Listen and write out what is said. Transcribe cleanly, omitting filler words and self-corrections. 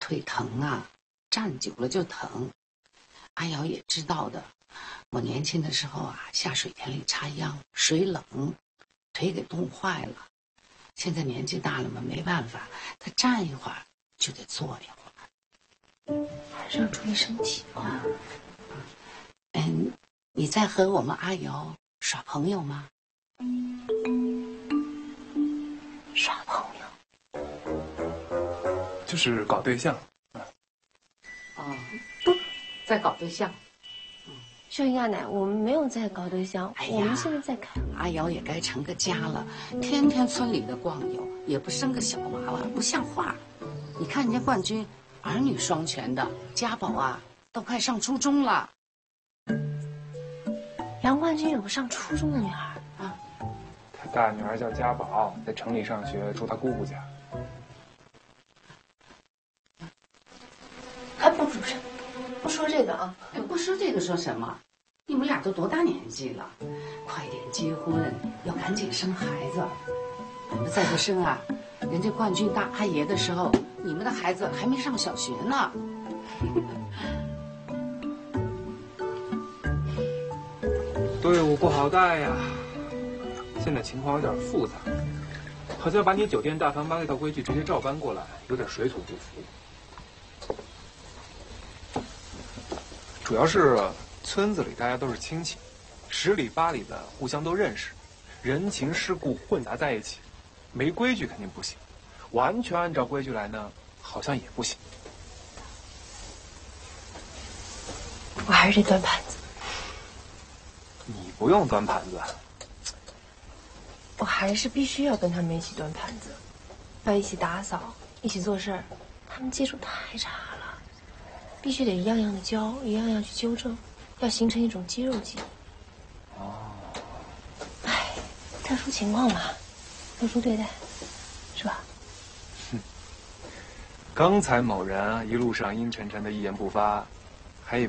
腿疼啊，站久了就疼。阿瑶也知道的，我年轻的时候啊，下水田里插秧，水冷，腿给冻坏了。现在年纪大了嘛，没办法，他站一会儿就得坐一会儿。还是要注意身体啊。你在和我们阿瑶耍朋友吗？ 耍朋友？ 就是搞对象。 不，在搞对象。 秀英阿奶，我们没有在搞对象，我们现在在看。 阿瑶也该成个家了，天天村里的逛悠，也不生个小娃娃，不像话。你看人家冠军，儿女双全的，家宝啊，都快上初中了。 杨冠军有个上初中的女儿啊，他大女儿叫家宝，在城里上学，住他姑姑家。 哎，不主持人，不说这个啊！ 哎，不说这个说什么？你们俩都多大年纪了？快点结婚，要赶紧生孩子。你们再不生啊，人家冠军当阿爷的时候，你们的孩子还没上小学呢。 队伍不好带呀，现在情况有点复杂，好像把你酒店大堂把那套规矩直接照搬过来，有点水土不服。主要是村子里大家都是亲戚，10里8里的互相都认识，人情世故混杂在一起，没规矩肯定不行，完全按照规矩来呢，好像也不行。 我还是得端盘子。 你不用端盘子， 我还是必须要跟他们一起端盘子，要一起打扫，一起做事儿。他们技术太差了，必须得一样样的教，一样样去纠正，要形成一种肌肉记忆。 哦， 哎，特殊情况嘛，特殊对待，是吧？ 刚才某人一路上阴沉沉的，一言不发，